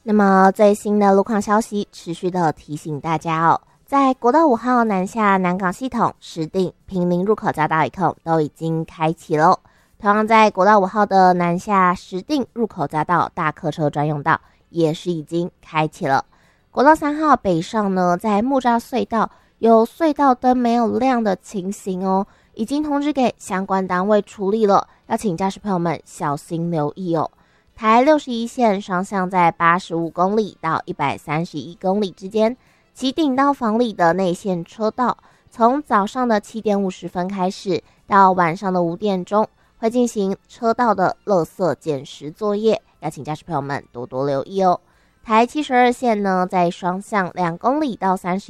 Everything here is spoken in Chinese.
那么最新的路况消息，持续的提醒大家哦，在国道5号南下南港系统、石碇、坪林入口匝道一控都已经开启喽。同样在国道5号的南下石碇入口匝道大客车专用道也是已经开启了。国道3号北上呢，在木栅隧道有隧道灯没有亮的情形哦，已经通知给相关单位处理了，要请驾驶朋友们小心留意哦。台61线双向在85公里到131公里之间，旗顶到房里的内线车道，从早上的7点50分开始，到晚上的5点钟，会进行车道的垃圾捡拾作业，要请驾驶朋友们多多留意哦。台72线呢，在双向2公里到31